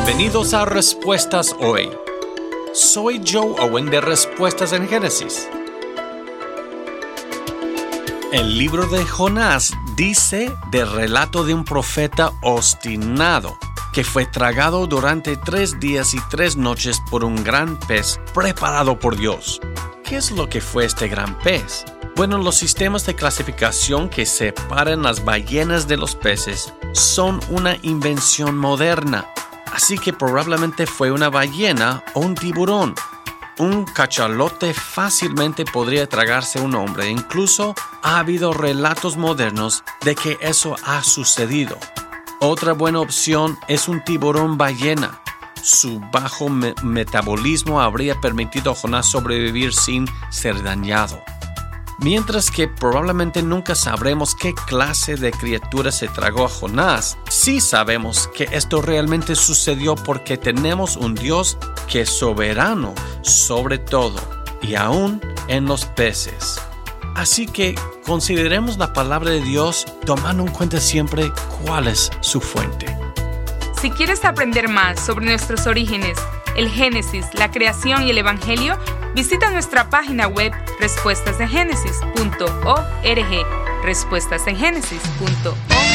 Bienvenidos a Respuestas Hoy. Soy Joe Owen de Respuestas en Génesis. El libro de Jonás dice del relato de un profeta obstinado que fue tragado durante 3 días y 3 noches por un gran pez preparado por Dios. ¿Qué es lo que fue este gran pez? Bueno, los sistemas de clasificación que separan las ballenas de los peces son una invención moderna. Así que probablemente fue una ballena o un tiburón. Un cachalote fácilmente podría tragarse a un hombre. Incluso ha habido relatos modernos de que eso ha sucedido. Otra buena opción es un tiburón ballena. Su bajo metabolismo habría permitido a Jonás sobrevivir sin ser dañado. Mientras que probablemente nunca sabremos qué clase de criatura se tragó a Jonás, sí sabemos que esto realmente sucedió porque tenemos un Dios que es soberano sobre todo y aún en los peces. Así que consideremos la palabra de Dios tomando en cuenta siempre cuál es su fuente. Si quieres aprender más sobre nuestros orígenes, el Génesis, la creación y el Evangelio, visita nuestra página web respuestasengenesis.org. respuestasengenesis.org